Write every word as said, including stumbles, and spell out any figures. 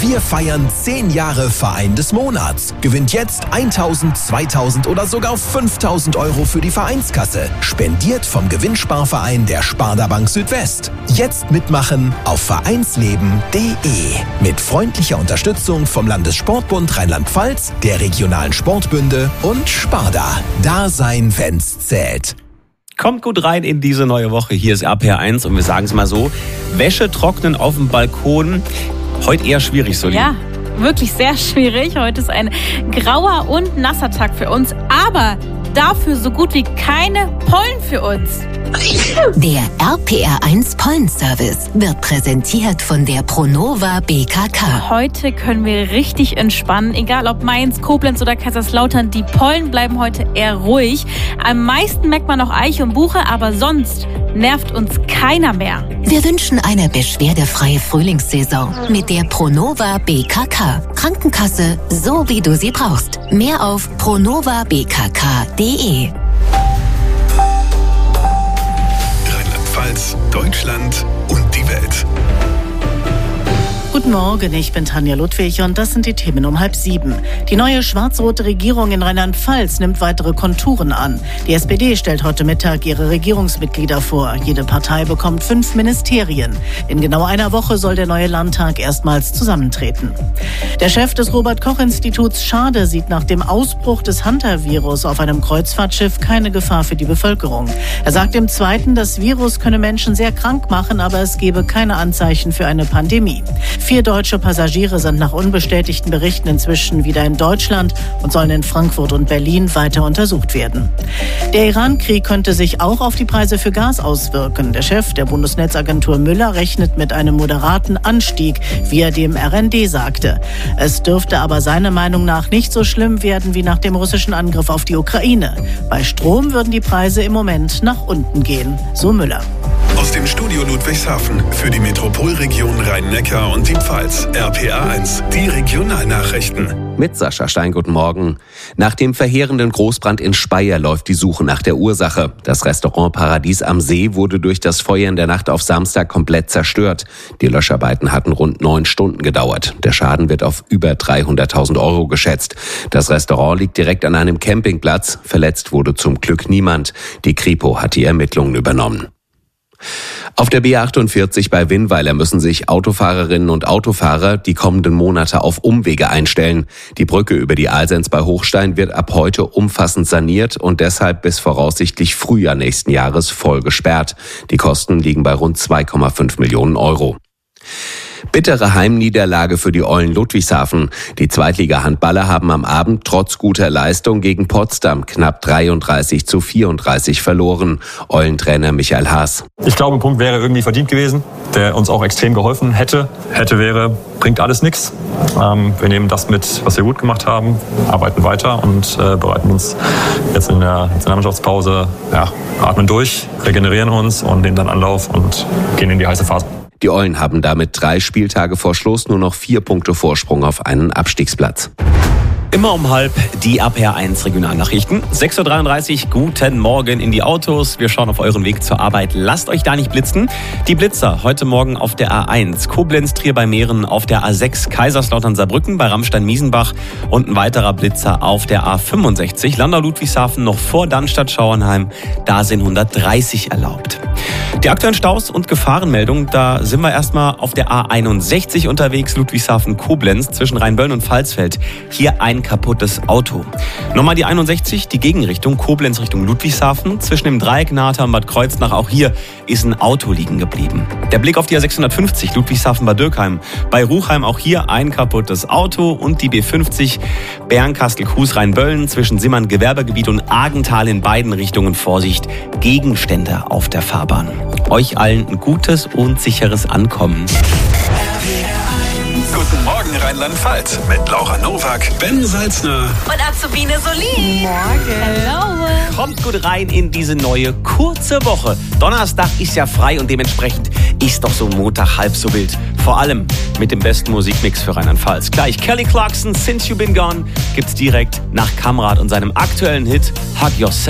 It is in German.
Wir feiern zehn Jahre Verein des Monats. Gewinnt jetzt tausend, zweitausend oder sogar fünftausend Euro für die Vereinskasse. Spendiert vom Gewinnsparverein der Sparda Bank Südwest. Jetzt mitmachen auf vereinsleben punkt de. Mit freundlicher Unterstützung vom Landessportbund Rheinland-Pfalz, der regionalen Sportbünde und Sparda. Da sein, wenn's zählt. Kommt gut rein in diese neue Woche. Hier ist R P R eins und wir sagen es mal so. Wäsche trocknen auf dem Balkon. Heute eher schwierig, Solin. Ja, wirklich sehr schwierig. Heute ist ein grauer und nasser Tag für uns. Aber dafür so gut wie keine Pollen für uns. Der R P R eins Pollenservice wird präsentiert von der Pronova B K K. Heute können wir richtig entspannen, egal ob Mainz, Koblenz oder Kaiserslautern. Die Pollen bleiben heute eher ruhig. Am meisten merkt man noch Eiche und Buche, aber sonst nervt uns keiner mehr. Wir wünschen eine beschwerdefreie Frühlingssaison mit der Pronova B K K. Krankenkasse, so wie du sie brauchst. Mehr auf pronova b k k punkt de. Rheinland-Pfalz, Deutschland und die Welt. Guten Morgen, ich bin Tanja Ludwig und das sind die Themen um halb sieben. Die neue schwarz-rote Regierung in Rheinland-Pfalz nimmt weitere Konturen an. Die S P D stellt heute Mittag ihre Regierungsmitglieder vor. Jede Partei bekommt fünf Ministerien. In genau einer Woche soll der neue Landtag erstmals zusammentreten. Der Chef des Robert-Koch-Instituts Schade sieht nach dem Ausbruch des Hunter-Virus auf einem Kreuzfahrtschiff keine Gefahr für die Bevölkerung. Er sagt im Zweiten, das Virus könne Menschen sehr krank machen, aber es gebe keine Anzeichen für eine Pandemie. Vier deutsche Passagiere sind nach unbestätigten Berichten inzwischen wieder in Deutschland und sollen in Frankfurt und Berlin weiter untersucht werden. Der Iran-Krieg könnte sich auch auf die Preise für Gas auswirken. Der Chef der Bundesnetzagentur Müller rechnet mit einem moderaten Anstieg, wie er dem R N D sagte. Es dürfte aber seiner Meinung nach nicht so schlimm werden wie nach dem russischen Angriff auf die Ukraine. Bei Strom würden die Preise im Moment nach unten gehen, so Müller. Aus dem Studio Ludwigshafen für die Metropolregion Rhein-Neckar und die Pfalz. R P R eins, die Regionalnachrichten. Mit Sascha Stein, guten Morgen. Nach dem verheerenden Großbrand in Speyer läuft die Suche nach der Ursache. Das Restaurant Paradies am See wurde durch das Feuer in der Nacht auf Samstag komplett zerstört. Die Löscharbeiten hatten rund neun Stunden gedauert. Der Schaden wird auf über dreihunderttausend Euro geschätzt. Das Restaurant liegt direkt an einem Campingplatz. Verletzt wurde zum Glück niemand. Die Kripo hat die Ermittlungen übernommen. Auf der B achtundvierzig bei Winnweiler müssen sich Autofahrerinnen und Autofahrer die kommenden Monate auf Umwege einstellen. Die Brücke über die Alsens bei Hochstein wird ab heute umfassend saniert und deshalb bis voraussichtlich Frühjahr nächsten Jahres voll gesperrt. Die Kosten liegen bei rund zwei Komma fünf Millionen Euro. Bittere Heimniederlage für die Eulen Ludwigshafen. Die Zweitliga-Handballer haben am Abend trotz guter Leistung gegen Potsdam knapp dreiunddreißig zu vierunddreißig verloren. Eulentrainer Michael Haas. Ich glaube, ein Punkt wäre irgendwie verdient gewesen, der uns auch extrem geholfen hätte. Hätte, wäre, bringt alles nichts. Ähm, wir nehmen das mit, was wir gut gemacht haben, arbeiten weiter und äh, bereiten uns jetzt in der Nationalmannschaftspause, ja, atmen durch, regenerieren uns und nehmen dann Anlauf und gehen in die heiße Phase. Die Eulen haben damit drei Spieltage vor Schluss nur noch vier Punkte Vorsprung auf einen Abstiegsplatz. Immer um halb die R P R eins Regionalnachrichten. sechs Uhr dreiunddreißig, guten Morgen in die Autos. Wir schauen auf euren Weg zur Arbeit. Lasst euch da nicht blitzen. Die Blitzer heute Morgen auf der A eins. Koblenz, Trier bei Mähren, auf der A sechs. Kaiserslautern, Saarbrücken bei Ramstein-Miesenbach. Und ein weiterer Blitzer auf der A fünfundsechzig. Landau-Ludwigshafen noch vor Dannstatt-Schauernheim. Da sind hundertdreißig erlaubt. Die aktuellen Staus und Gefahrenmeldungen, da sind wir erstmal auf der A einundsechzig unterwegs. Ludwigshafen-Koblenz zwischen Rheinböllen und Pfalzfeld. Hier ein kaputtes Auto. Nochmal die einundsechzig, die Gegenrichtung, Koblenz Richtung Ludwigshafen. Zwischen dem Dreieck Nahtern und Bad Kreuznach, auch hier ist ein Auto liegen geblieben. Der Blick auf die A sechshundertfünfzig, Ludwigshafen-Bad Dürkheim. Bei Ruchheim auch hier ein kaputtes Auto. Und die B fünfzig, Bernkastel-Kues Rheinböllen zwischen Simmern Gewerbegebiet und Argenthal in beiden Richtungen. Vorsicht, Gegenstände auf der Fahrbahn. Euch allen ein gutes und sicheres Ankommen. Guten Morgen Rheinland-Pfalz mit Laura Nowak, Ben Salzner Und Azubine Solin. Morgen. Hallo. Kommt gut rein in diese neue kurze Woche. Donnerstag ist ja frei und dementsprechend ist doch so ein Montag halb so wild. Vor allem mit dem besten Musikmix für Rheinland-Pfalz. Gleich Kelly Clarkson, Since You Been Gone, gibt's direkt nach Kamrat und seinem aktuellen Hit Hug Yourself.